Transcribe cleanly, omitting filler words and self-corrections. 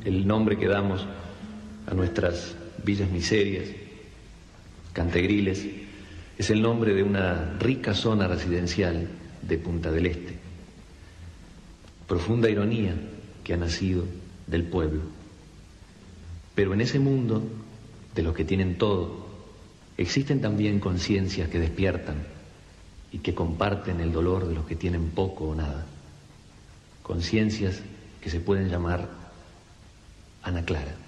el nombre que damos a nuestras villas miserias, Cantegriles, es el nombre de una rica zona residencial de Punta del Este. Profunda ironía que ha nacido del pueblo. Pero en ese mundo de los que tienen todo, existen también conciencias que despiertan y que comparten el dolor de los que tienen poco o nada. Conciencias que se pueden llamar Ana Clara.